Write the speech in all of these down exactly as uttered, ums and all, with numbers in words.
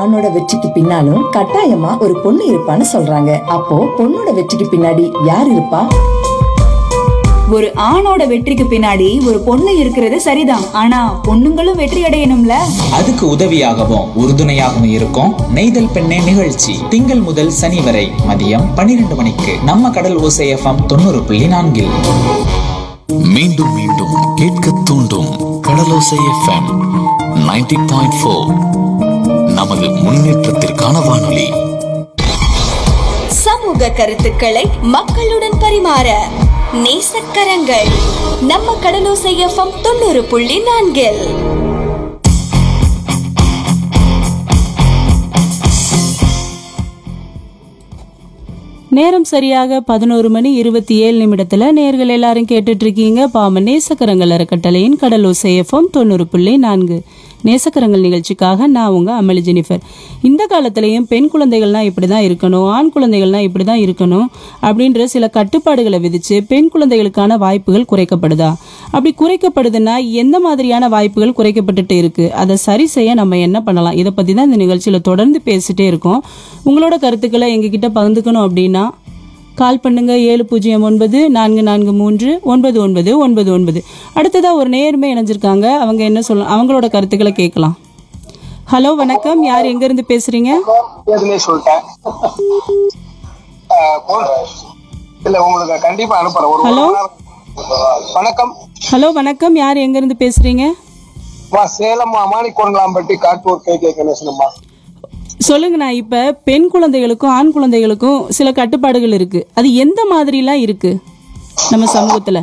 ஆணோட வெற்றிக்கு பின்னாலும் கட்டாயமா ஒரு பொண்ணு இருப்பான்னு சொல்றாங்க. அப்போ பொண்ணோட வெற்றிக்கு பின்னாடி யார் இருப்பா? ஒரு ஆணோட வெற்றிக்கு பின்னாடி ஒரு பொண்ணு இருக்கிறது சரிதான். ஆனா பொண்ணுங்களும் வெற்றி அடையணும்ல. அதுக்கு உதவியாகவும் உறுதுணையாகவும் இருக்கும் நெய்தல் பெண்ணே நிகழ்ச்சி. திங்கள் முதல் சனி வரை மதியம் பன்னிரண்டு மணிக்கு நம்ம கடல் ஓசை எஃப்எம் தொண்ணூறு புள்ளி நான்கில். மீண்டும் மீண்டும் கேட்க தூண்டும் கடலோசை எஃப்எம் நைன்டி பாயிண்ட் ஃபோர். நமது முன்னேற்றத்திற்கான வானொலி. சமூக கருத்துக்களை மக்களுடன் பரிமாற நேசக்கரங்கள் நம்ம கடலோசை எஃப்எம் தொண்ணூறு புள்ளி நான்கில். நேரம் சரியாக பதினோரு மணி இருபத்தி ஏழு நிமிடத்துல நேர்கள் எல்லாரும் கேட்டுட்டு இருக்கீங்க பாம நேசக்கரங்கள் அறக்கட்டளையின் கடலோசை எஃப்எம் தொண்ணூறு புள்ளி நான்கு. நேசக்கரங்கள் நிகழ்ச்சிக்காக நான் உங்க அமளி ஜெனிஃபர். இந்த காலத்திலையும் பெண் குழந்தைகள்னா இப்படிதான் இருக்கணும், ஆண் குழந்தைகள்னா இப்படிதான் இருக்கணும் அப்படின்ற சில கட்டுப்பாடுகளை விதிச்சு பெண் குழந்தைகளுக்கான வாய்ப்புகள் குறைக்கப்படுதா? அப்படி குறைக்கப்படுதுன்னா எந்த மாதிரியான வாய்ப்புகள் குறைக்கப்பட்டுட்டு இருக்கு? அதை சரி செய்ய நம்ம என்ன பண்ணலாம்? இதை பத்தி தான் இந்த நிகழ்ச்சியில தொடர்ந்து பேசிட்டே இருக்கோம். உங்களோட கருத்துக்களை எங்ககிட்ட பகிர்ந்துக்கணும் அப்படின்னா கால் பண்ணுங்க ஏழு பூஜ்ஜியம் ஒன்பது நான்கு நான்கு மூன்று ஒன்பது ஒன்பது ஒன்பது ஒன்பது. அடுத்ததா ஒரு நேர்மை இணைஞ்சிருக்காங்க. அவங்க என்ன சொல்ல அவங்களோட கருத்துக்களை கேட்கலாம். ஹலோ, வணக்கம். யார் எங்க இருந்து பேசுறீங்க? ஹலோ வணக்கம். ஹலோ வணக்கம். யார் எங்க இருந்து பேசுறீங்க? Salem மாணிக்கோண்டலாம்பட்டி Kattur K K கணேசனம்மா. சொல்லுங்கண்ணா. இப்ப பெண் குழந்தைகளுக்கும் ஆண் குழந்தைகளுக்கும் சில கட்டுப்பாடுகள் இருக்கு. அது எந்த மாதிரி எல்லாம் இருக்கு நம்ம சமூகத்துல?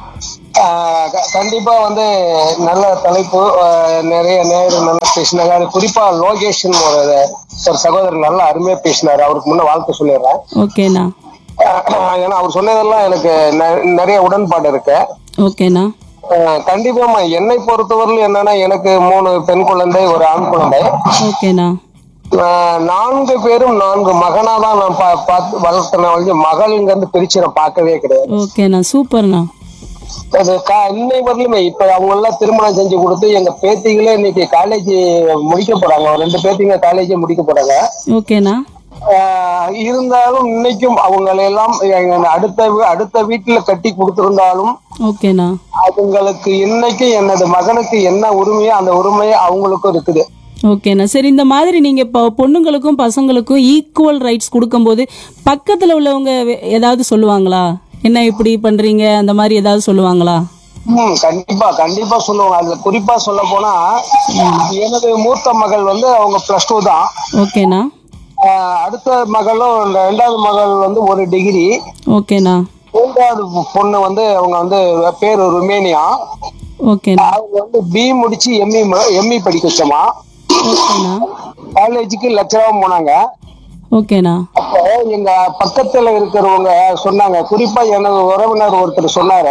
கண்டிப்பா வந்து நல்ல தலைப்பு. நிறைய நேரம் நல்லா பேசினாங்க. குறிப்பா லோகேஷன் ஒரு ஒரு சகோதரர் நல்லா அருமையா பேசினாரு. அவருக்கு முன்ன வாழ்த்து சொல்லிடுறேன். ஓகேண்ணா. ஏன்னா அவர் சொன்னதெல்லாம் எனக்கு நிறைய உடன்பாடு இருக்கு. ஓகேண்ணா. கண்டிப்பா என்னை பொறுத்தவரையிலும் என்னன்னா, எனக்கு மூணு பெண் குழந்தை, ஒரு ஆண் குழந்தை. ஓகேண்ணா. நான்கு பேரும் நான்கு மகனாதான் நான் பார்த்து வளர்த்தேன். மகள்ங்கிறது பிரிச்சு நான் பார்க்கவே கிடையாது. ஓகேண்ணா, சூப்பர்ண்ணா. அது இன்னை வரலுமே இப்ப அவங்க எல்லாம் திருமணம் செஞ்சு கொடுத்து எங்க பேத்திகளே இன்னைக்கு காலேஜ் முடிக்க போறாங்க. ரெண்டு பேத்திங்க காலேஜ் முடிக்க போறாங்க. ஓகேண்ணா. இருந்தாலும் இன்னைக்கும் அவங்களெல்லாம் அடுத்த அடுத்த வீட்டுல கட்டி கொடுத்திருந்தாலும் ஓகேண்ணா, அவங்களுக்கு இன்னைக்கு எனது மகனுக்கு என்ன உரிமையோ அந்த உரிமையை அவங்களுக்கும் இருக்குது. ஓகேண்ணா. சரி, இந்த மாதிரி நீங்க இப்போ பொண்ணுங்களுக்கும் பசங்களுக்கும் ஈக்குவல் ரைட்ஸ் கொடுக்கும்போது பக்கத்துல உள்ளவங்க ஏதாவது சொல்லுவாங்களா? என்ன இப்படி பண்றீங்க அந்த மாதிரி ஏதாவது சொல்லுவாங்களா? ம் கண்டிப்பா கண்டிப்பா சொல்லுவாங்க. அதுல குறிப்பா சொல்ல போனா எனது மூத்த மகள் வந்து அவங்க பிளஸ் டூ தான். ஓகேண்ணா. அடுத்த மகளும் ரெண்டாவது மகள் வந்து ஒரு டிகிரி. ஓகேண்ணா. மூன்றாவது பொண்ணு வந்து அவங்க வந்து பேரு ருமேனியா. ஓகேண்ணா. அவங்க வந்து பி முடிச்சு எம்இ எம்இ படிக்க வச்சோமா. ஓகேண்ணா. காலேஜுக்கு லட்சம் போனாங்க. ஓகேண்ணா. அப்போ எங்க பக்கத்துல இருக்கிறவங்க சொன்னாங்க, குறிப்பா எனது உறவினர் ஒருத்தர் சொன்னாரு,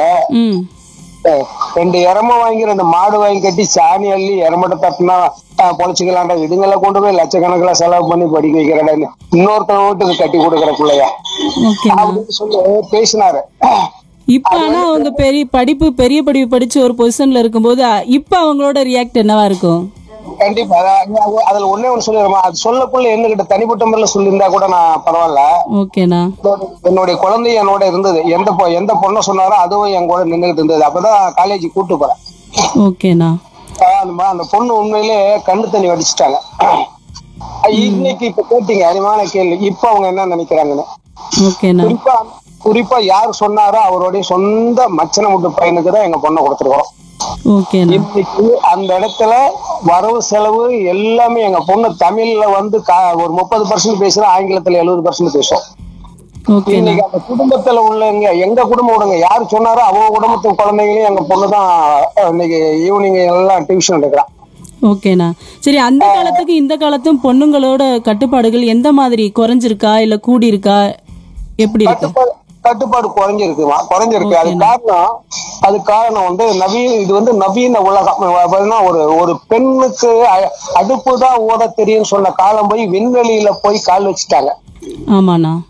ரெண்டு இறம வாங்கி ரெண்டு மாடு வாங்கி கட்டி சாணி அள்ளி இறமட்ட தட்டினா பொழைச்சிக்கலாண்டா, இதுங்களை கொண்டு போய் லட்சக்கணக்கில் செலவு பண்ணி படிக்க வைக்கிறடா, இன்னொருத்தர் வீட்டுக்கு கட்டி கொடுக்குற பிள்ளையா அப்படின்னு சொல்லி பேசினாரு. இப்ப ஆனா அவங்க பெரிய படிப்பு பெரிய படிப்பு படிச்சு ஒரு பொசிஷன்ல இருக்கும்போது இப்ப அவங்களோட ரியாக்ட் என்னவா இருக்கும்? கண்டிப்பா அதுல ஒன்னே ஒண்ணு சொல்லிடுமா, அது சொல்லக்குள்ள என்கிட்ட தனிப்பட்ட முறையில சொல்லியிருந்தா கூட நான் பரவாயில்ல. ஓகேண்ணா. என்னுடைய குழந்தை என்னோட இருந்தது. எந்த எந்த பொண்ணை சொன்னாரோ அதுவும் என் கூட நின்றுட்டு இருந்தது. அப்பதான் காலேஜ் கூட்டு போறேன். ஓகேண்ணா. அந்த பொண்ணு உண்மையிலே கண்ணு தண்ணி வடிச்சுட்டாங்க. இன்னைக்கு இப்ப கேட்டீங்க அருமையான கேள்வி, இப்ப அவங்க என்ன நினைக்கிறாங்கன்னு. குறிப்பா குறிப்பா யாரு சொன்னாரோ அவருடைய சொந்த மச்சனை விட்டு பையனுக்கு தான் எங்க பொண்ணை கொடுத்துருக்கோம். இன்னைக்கு அந்த இடத்துல வரவு செலவு எல்லாமே எங்க பொண்ணு தமிழ்ல வந்து ஒரு முப்பது பர்சன்ட் பேசுறோம், ஆங்கிலத்துல எழுபது பர்சன்ட் பேசும். இன்னைக்கு அந்த குடும்பத்துல உள்ளவங்க எங்க குடும்பம் விடுங்க, யாரு சொன்னாரோ அவங்க குடும்பத்து குழந்தைகளையும் எங்க பொண்ணுதான் இன்னைக்கு ஈவினிங் எல்லாம் டியூஷன் எடுக்கிறான். ஓகேண்ணா. சரி, அந்த காலத்துக்கு இந்த காலத்தும் பொண்ணுங்களோட கட்டுப்பாடுகள் எந்த மாதிரி குறைஞ்சிருக்கா இல்ல கூடி இருக்கா, எப்படி இருக்கு? கட்டுப்பாடு குறைஞ்சிருக்குமா குறைஞ்சிருக்கு. அது காரணம் அது காரணம் வந்து நவீன இது வந்து நவீன உலகம். ஒரு ஒரு பெண்ணுக்கு அடுப்பு தான் ஓட தெரியும் சொன்ன காலம் போய் விண்வெளியில போய் கால் வச்சுட்டாங்க. ஆமாண்ணா.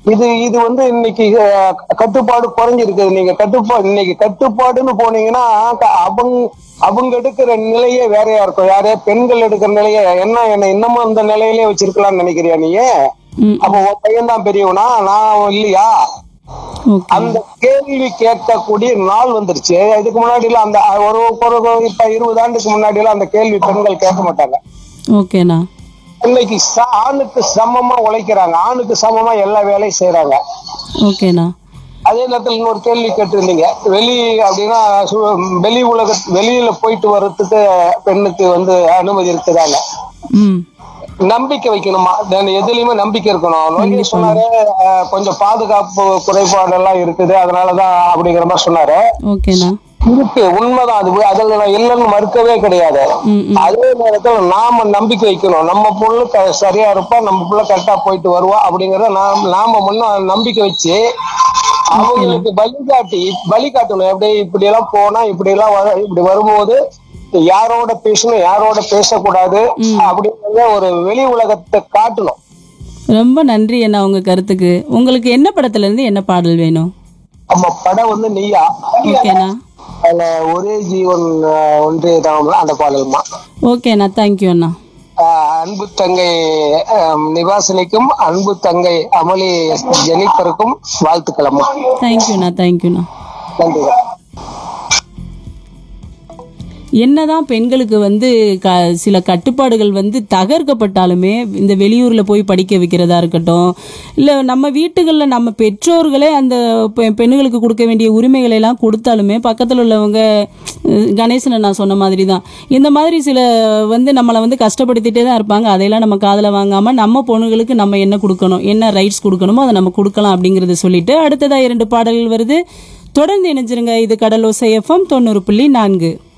இது இது வந்து இன்னைக்கு அஹ், கட்டுப்பாடு குறைஞ்சிருக்குது. நீங்க கட்டுப்பாடு இன்னைக்கு கட்டுப்பாடுன்னு போனீங்கன்னா க- அவங்க அவங்க எடுக்கிற நிலையே வேறையா இருக்கும். யாரே பெண்கள் எடுக்கிற நிலையே என்ன என்ன இன்னமும் அந்த நிலையிலே வச்சிருக்கலாம்னு நினைக்கிறியா நீ? ம், அப்ப உன் பையன் தான் பெரியவனா, நான் இல்லையா? ஓகே அந்த கேள்வி கேட்கக்கூடிய நாள் வந்துருச்சு. இதுக்கு முன்னாடி எல்லாம் அந்த ஒரு ஒரு இப்ப இருபது ஆண்டுக்கு முன்னாடி எல்லாம் அந்த கேள்வி பெண்கள் கேட்க மாட்டாங்க. ஓகேண்ணா. இன்னைக்கு ச- ஆணுக்கு சமமா உழைக்கிறாங்க, ஆணுக்கு சமமா எல்லா வேலையும் செய்யறாங்க. ஓகேண்ணா. அதே நேரத்தில் இன்னொரு கேள்வி கேட்டிருந்தீங்க, வெளி அப்படின்னா சு- வெளி உலக வெளியில போயிட்டு வர்றதுக்கு பெண்ணுக்கு வந்து அனுமதி இருக்குதாங்க. ம், நம்பிக்கை வைக்கணுமா? தென் எதுலயுமே நம்பிக்கை இருக்கணும். லோகேஷ் சொன்னாரு அஹ், கொஞ்சம் பாதுகாப்பு குறைபாடு எல்லாம் இருக்குது, அதனாலதான் அப்படிங்கிற மாதிரி சொன்னாரு. ஓகேண்ணா. இருக்கு, உண்மைதான். அது அதுல நான் இல்லைன்னு மறுக்கவே கிடையாது. ம், ம், அதே நேரத்துல நாம நம்பிக்கை வைக்கணும், நம்ம புள்ள க- சரியா இருப்பா, நம்ம புள்ள கரெக்டா போயிட்டு வருவா அப்படிங்கறத நாம் நாம முன்ன நம்பிக்கை வச்சு அவங்களுக்கு வழிகாட்டி வழிகாட்டணும். எப்படி இப்படி எல்லாம் போனா இப்படி எல்லாம் வர இப்படி வரும்போது யாரோட பேசணும் யாரோட பேசக்கூடாது அப்படிங்கறத ஒரு வெளி உலகத்தை காட்டணும். ரொம்ப நன்றி அண்ணா உங்க கருத்துக்கு. உங்களுக்கு என்ன படத்துல இருந்து என்ன பாடல் வேணும்? நம்ம படம் வந்து நீயா, ஓகேண்ணா. அதுல ஒரே ஜீவன் அஹ், ஒன்றே தான் அந்த பாடல்மா. ஓகேண்ணா, தேங்க்யூ அண்ணா. ஆஹ் அன்பு தங்கை ஆஹ் நிவாசினிக்கும் அன்பு தங்கை அமளி ஜெனிஃபருக்கும் வாழ்த்துக்கள் அம்மா. தேங்க்யூண்ணா, தேங்க்யூண்ணா. நன்றி. என்னதான் பெண்களுக்கு வந்து க சில கட்டுப்பாடுகள் வந்து தகர்க்கப்பட்டாலுமே இந்த வெளியூரில் போய் படிக்க வைக்கிறதா இருக்கட்டும், இல்லை நம்ம வீட்டுகளில் நம்ம பெற்றோர்களே அந்த பெ- பெண்களுக்கு கொடுக்க வேண்டிய உரிமைகளை எல்லாம் கொடுத்தாலுமே பக்கத்தில் உள்ளவங்க அஹ், கணேசனை நான் சொன்ன மாதிரி தான் இந்த மாதிரி சில வந்து நம்மளை வந்து கஷ்டப்படுத்திட்டே தான் இருப்பாங்க. அதையெல்லாம் நம்ம காதில் வாங்காமல் நம்ம பொண்ணுங்களுக்கு நம்ம என்ன கொடுக்கணும், என்ன ரைட்ஸ் கொடுக்கணுமோ அதை நம்ம கொடுக்கலாம் அப்படிங்கிறத சொல்லிட்டு அடுத்ததாக இரண்டு பாடல்கள் வருது. தொடர்ந்து இணைஞ்சிருங்க. இது கடலோசை எஃப்எம் தொண்ணூறு புள்ளி நான்கு.